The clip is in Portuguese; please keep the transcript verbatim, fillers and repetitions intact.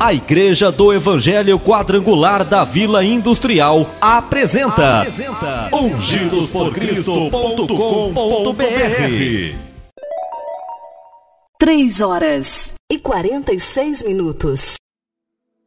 A Igreja do Evangelho Quadrangular da Vila Industrial apresenta, apresenta ungidos por cristo ponto com ponto br. Três horas e quarenta e seis minutos.